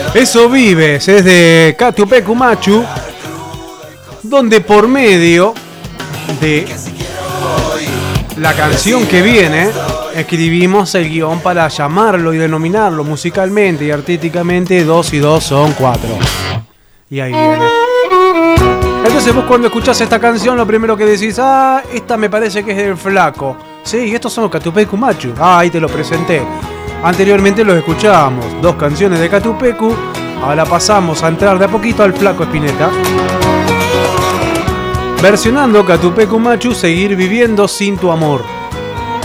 Eso Vives es de Catupecu Machu, donde por medio de la canción que viene escribimos el guión para llamarlo y denominarlo musicalmente y artísticamente 2 y 2 son 4. Y ahí viene. Entonces vos cuando escuchás esta canción lo primero que decís, esta me parece que es del Flaco. Sí, y estos son los Catupecu Machu. Ahí te lo presenté. Anteriormente los escuchábamos, 2 canciones de Catupecu. Ahora pasamos a entrar de a poquito al Flaco Spinetta. Versionando Catupecu Machu, Seguir viviendo sin tu amor.